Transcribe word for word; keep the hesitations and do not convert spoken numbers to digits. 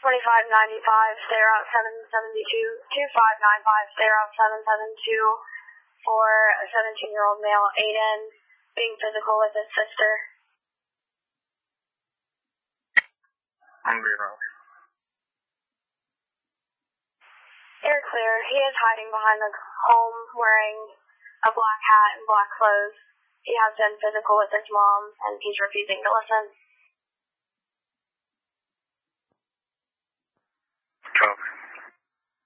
twenty-five ninety-five, stay route seven seventy-two, two five nine five, stay route seven seven two, for a seventeen-year-old male, Aiden, being physical with his sister. I'm being wrong. Air clear. He is hiding behind the home wearing a black hat and black clothes. He has been physical with his mom, and he's refusing to listen. Copy.